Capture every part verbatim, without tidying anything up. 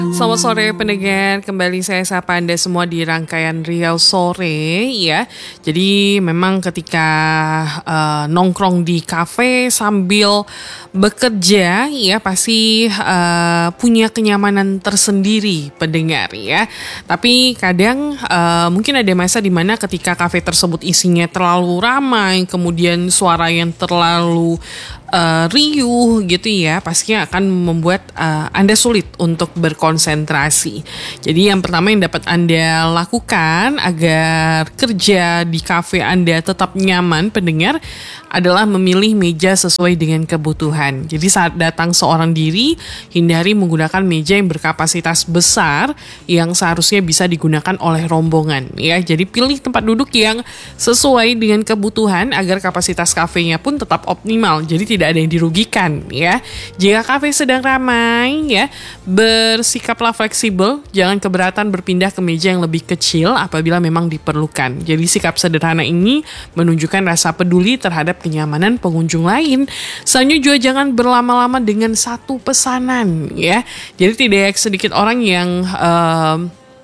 Selamat sore pendengar, kembali saya sapa Anda semua di rangkaian Riau Sore ya. Jadi memang ketika uh, nongkrong di kafe sambil bekerja ya pasti uh, punya kenyamanan tersendiri pendengar ya. Tapi kadang uh, mungkin ada masa di mana ketika kafe tersebut isinya terlalu ramai, kemudian suara yang terlalu uh, riuh gitu ya, pastinya akan membuat uh, Anda sulit untuk berkonsentrasi. Jadi yang pertama yang dapat Anda lakukan agar kerja di kafe Anda tetap nyaman pendengar adalah memilih meja sesuai dengan kebutuhan. Jadi saat datang seorang diri, hindari menggunakan meja yang berkapasitas besar yang seharusnya bisa digunakan oleh rombongan ya. Jadi pilih tempat duduk yang sesuai dengan kebutuhan agar kapasitas kafenya pun tetap optimal. Jadi tidak ada yang dirugikan ya. Jika kafe sedang ramai ya, bersikaplah fleksibel, jangan keberatan berpindah ke meja yang lebih kecil apabila memang diperlukan. Jadi sikap sederhana ini menunjukkan rasa peduli terhadap kenyamanan pengunjung lain. Selanjutnya juga jangan berlama-lama dengan satu pesanan ya. Jadi tidak sedikit orang yang uh,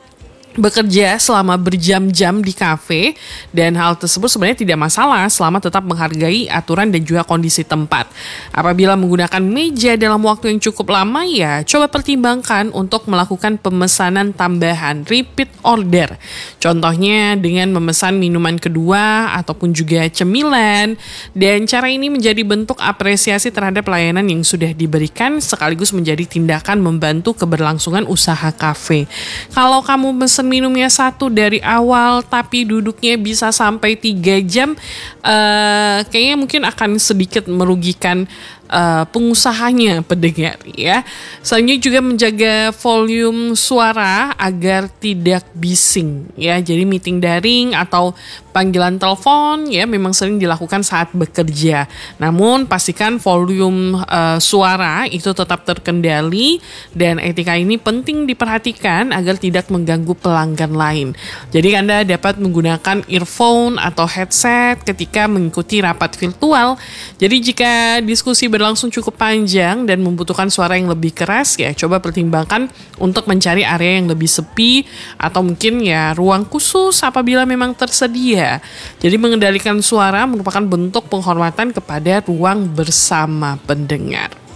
bekerja selama berjam-jam di kafe dan hal tersebut sebenarnya tidak masalah selama tetap menghargai aturan dan juga kondisi tempat. Apabila menggunakan meja dalam waktu yang cukup lama ya coba pertimbangkan untuk melakukan pemesanan tambahan, repeat order. Contohnya dengan memesan minuman kedua ataupun juga cemilan, dan cara ini menjadi bentuk apresiasi terhadap pelayanan yang sudah diberikan sekaligus menjadi tindakan membantu keberlangsungan usaha kafe. Kalau kamu mesen minumnya satu dari awal tapi duduknya bisa sampai tiga jam, uh, kayaknya mungkin akan sedikit merugikan Uh, pengusahanya pendengar ya. Selanjutnya juga menjaga volume suara agar tidak bising ya. Jadi meeting daring atau panggilan telepon ya memang sering dilakukan saat bekerja. Namun pastikan volume uh, suara itu tetap terkendali dan etika ini penting diperhatikan agar tidak mengganggu pelanggan lain. Jadi Anda dapat menggunakan earphone atau headset ketika mengikuti rapat virtual. Jadi jika diskusi berlangsung cukup panjang dan membutuhkan suara yang lebih keras ya coba pertimbangkan untuk mencari area yang lebih sepi atau mungkin ya ruang khusus apabila memang tersedia. Jadi mengendalikan suara merupakan bentuk penghormatan kepada ruang bersama pendengar.